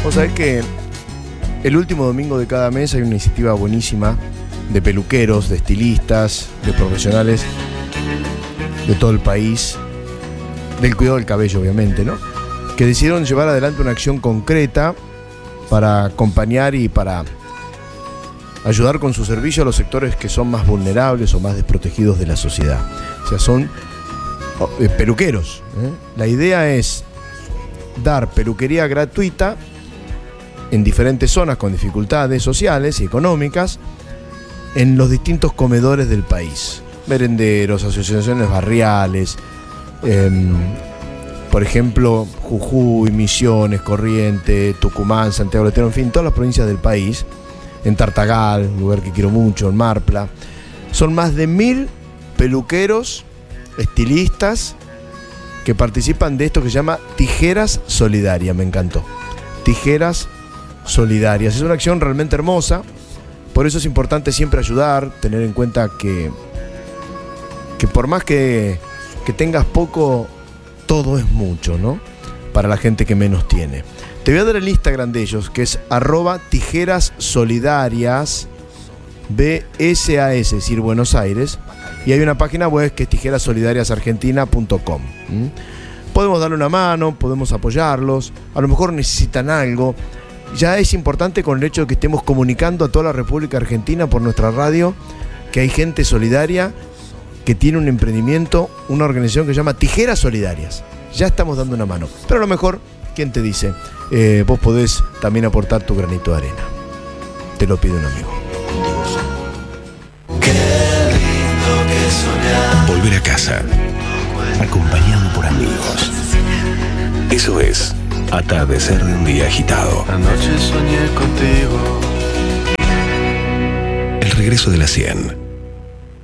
Vos sabés que el último domingo de cada mes hay una iniciativa buenísima de peluqueros, de estilistas, de profesionales de todo el país, del cuidado del cabello obviamente, ¿no? Que decidieron llevar adelante una acción concreta para acompañar y para ayudar con su servicio a los sectores que son más vulnerables o más desprotegidos de la sociedad. O sea, son peluqueros, ¿eh? La idea es dar peluquería gratuita en diferentes zonas con dificultades sociales y económicas en los distintos comedores del país. Merenderos, asociaciones barriales, por ejemplo, Jujuy, Misiones, Corrientes, Tucumán, Santiago del Estero, en fin, todas las provincias del país, en Tartagal, un lugar que quiero mucho, en Marpla. Son más de 1000 peluqueros, estilistas, que participan de esto que se llama Tijeras Solidarias. Me encantó. Tijeras Solidarias. Es una acción realmente hermosa. Por eso es importante siempre ayudar, tener en cuenta que por más que tengas poco, todo es mucho, ¿no? Para la gente que menos tiene. Te voy a dar el Instagram de ellos, que es @tijerassolidarias, BSAS, es decir, Buenos Aires. Y hay una página web que es tijerasolidariasargentina.com. Podemos darle una mano, podemos apoyarlos, a lo mejor necesitan algo. Ya es importante con el hecho de que estemos comunicando a toda la República Argentina por nuestra radio que hay gente solidaria que tiene un emprendimiento, una organización que se llama Tijeras Solidarias. Ya estamos dando una mano. Pero a lo mejor, ¿quién te dice? Vos podés también aportar tu granito de arena. Te lo pide un amigo. Qué lindo que soñar. Volver a casa, acompañado por amigos. Eso es atardecer de un día agitado. Anoche soñé contigo. El regreso de la 100.